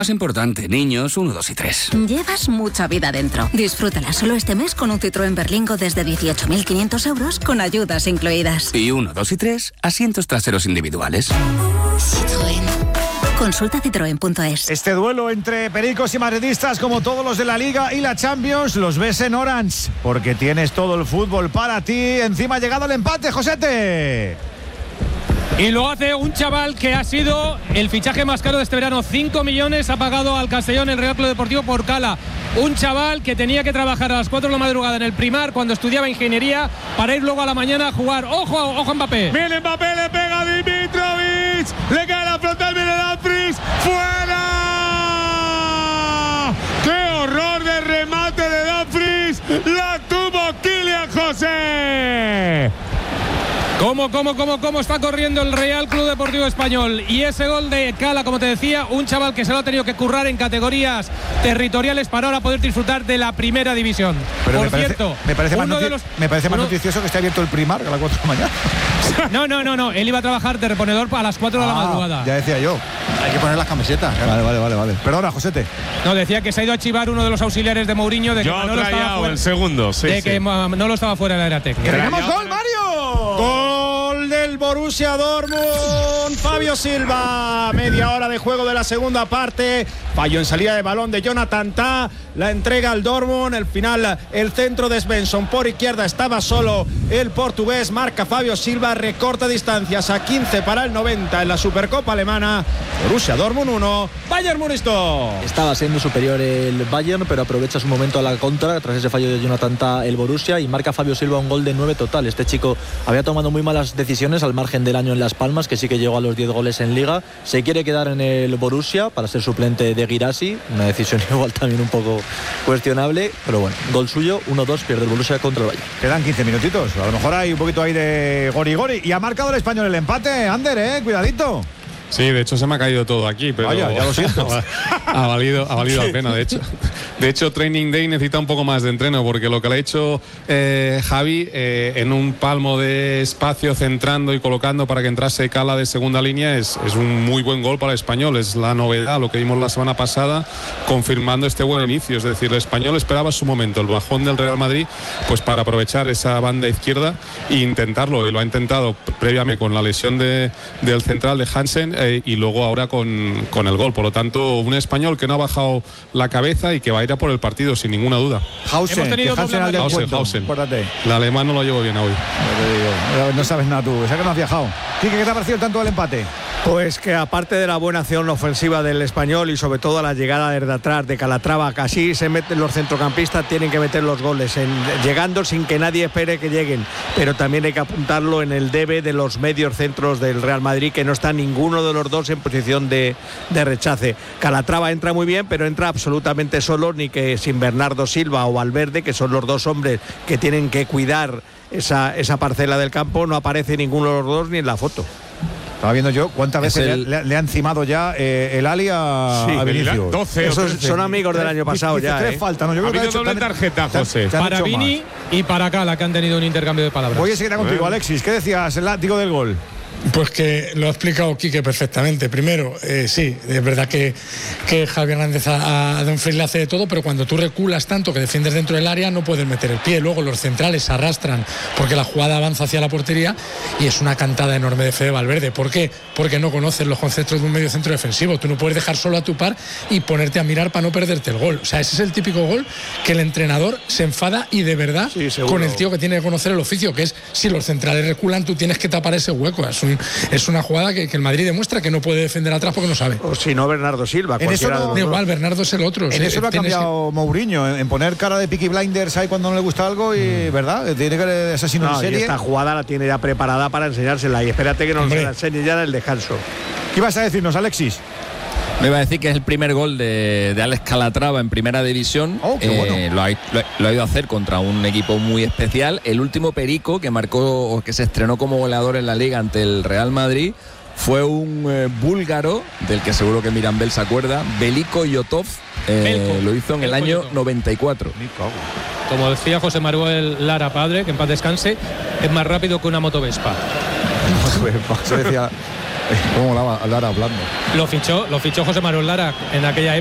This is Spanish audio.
Más importante, niños 1, 2 y 3. Llevas mucha vida dentro. Disfrútala solo este mes con un Citroën Berlingo desde 18.500 euros con ayudas incluidas. Y 1, 2 y 3, asientos traseros individuales. Citroën. Consulta citroen.es. Este duelo entre pericos y madridistas, como todos los de la Liga y la Champions, los ves en Orange, porque tienes todo el fútbol para ti. Encima ha llegado el empate, Josete. Y lo hace un chaval que ha sido el fichaje más caro de este verano. 5 millones ha pagado al Castellón el Real Club Deportivo por Cala. Un chaval que tenía que trabajar a las 4 de la madrugada en el Primar cuando estudiaba ingeniería para ir luego a la mañana a jugar. ¡Ojo Mbappé! Viene Mbappé, le pega a Dimitrovic. Le cae la frontal, viene Dumfries. ¡Fuera! ¡Qué horror de remate de Dumfries! ¡La tuvo Kylian José! ¿Cómo está corriendo el Real Club Deportivo Español? Y ese gol de Cala, como te decía, un chaval que se lo ha tenido que currar en categorías territoriales para ahora poder disfrutar de la primera división. Pero por cierto, me parece más noticioso que esté abierto el Primar a las 4 de la mañana. No. Él iba a trabajar de reponedor a las 4 de la madrugada. Ya decía yo. Hay que poner las camisetas. Vale. Perdona, Josete. No, decía que se ha ido a chivar uno de los auxiliares de Mourinho de que Manolo estaba fuera. El segundo, sí. Que Manolo estaba fuera de la era técnica. ¡Tenemos gol, Mario! Gol del Borussia Dortmund. Fabio Silva. Media hora de juego de la segunda parte. Fallo en salida de balón de Jonathan Tah. La entrega al Dortmund. El final, el centro de Svensson por izquierda. Estaba solo el portugués. Marca Fabio Silva. Recorta distancias a 15 para el 90 en la Supercopa Alemana. Borussia Dortmund 1, Bayern Múnich 2. Estaba siendo superior el Bayern, pero aprovecha su momento a la contra tras ese fallo de Jonathan Tah el Borussia y marca Fabio Silva un gol de 9 total. Este chico había tomado muy malas decisiones al margen del año en Las Palmas, que sí que llegó a los 10 goles en Liga. Se quiere quedar en el Borussia para ser suplente de Guirassy, una decisión igual también un poco cuestionable, pero bueno, gol suyo, 1-2, pierde el Borussia contra el Bayern. Quedan 15 minutitos, a lo mejor hay un poquito ahí de gori-gori. Y ha marcado el Español el empate, Ander, cuidadito. Sí, de hecho se me ha caído todo aquí, pero vaya, ya lo siento. ha valido la pena, de hecho. De hecho, Training Day necesita un poco más de entreno, porque lo que le ha hecho Javi en un palmo de espacio, centrando y colocando para que entrase Cala de segunda línea, es un muy buen gol para el Español. Es la novedad, lo que vimos la semana pasada, confirmando este buen inicio. Es decir, el Español esperaba su momento, el bajón del Real Madrid, pues para aprovechar esa banda izquierda e intentarlo. Y lo ha intentado previamente con la lesión del central de Hansen, y luego ahora con el gol. Por lo tanto, un Español que no ha bajado la cabeza y que va a ir a por el partido sin ninguna duda. Hausen, el alemán no lo llevo bien hoy. No sabes nada tú, o sea que no has viajado. Quique, ¿qué te ha parecido tanto del empate? Pues que aparte de la buena acción ofensiva del Español y sobre todo la llegada desde atrás de Calatrava, casi se meten los centrocampistas, tienen que meter los goles llegando sin que nadie espere que lleguen, pero también hay que apuntarlo en el debe de los medios centros del Real Madrid, que no está ninguno de los dos en posición de rechace. Calatrava entra muy bien, pero entra absolutamente solo, ni que sin Bernardo Silva o Valverde, que son los dos hombres que tienen que cuidar esa parcela del campo, no aparece ninguno de los dos ni en la foto. Estaba viendo yo cuántas veces le ha encimado ya el Ali a Vinicius. 12 o 13. Son amigos del año pasado ya. 3 faltas, ¿no? Yo creo que ha doble tarjeta, José. Para Vini y para Cala, que han tenido un intercambio de palabras. Voy a seguir contigo, Alexis. ¿Qué decías, el látigo del gol? Pues que lo ha explicado Quique perfectamente. Primero, sí, es verdad que Javi Hernández a Dumfries le hace de todo, pero cuando tú reculas tanto que defiendes dentro del área no puedes meter el pie. Luego los centrales se arrastran porque la jugada avanza hacia la portería y es una cantada enorme de Fede Valverde. ¿Por qué? Porque no conoces los conceptos de un medio centro defensivo. Tú no puedes dejar solo a tu par y ponerte a mirar para no perderte el gol. O sea, ese es el típico gol que el entrenador se enfada y de verdad con el tío que tiene que conocer el oficio, que es si los centrales reculan, tú tienes que tapar ese hueco. Es una jugada que el Madrid demuestra que no puede defender atrás porque no sabe. O si no, Bernardo Silva. En eso no, igual, Bernardo es el otro. En eso lo ha cambiado Mourinho, en poner cara de Peaky Blinders ahí cuando no le gusta algo y, ¿verdad? Tiene que asesino en serie. Y esta jugada la tiene ya preparada para enseñársela y espérate que nos la enseñe ya en el descanso. ¿Qué ibas a decirnos, Alexis? Me iba a decir que es el primer gol de Alex Calatrava en primera división. Qué bueno. Lo ha ido a hacer contra un equipo muy especial. El último perico que marcó, que se estrenó como goleador en la Liga ante el Real Madrid, fue un búlgaro, del que seguro que Mirambel se acuerda, Veliko Yotov. Lo hizo en el año 94. Como decía José Manuel Lara padre, que en paz descanse, es más rápido que una motovespa. Se decía Como Lara hablando. Lo fichó José Manuel Lara en aquella época.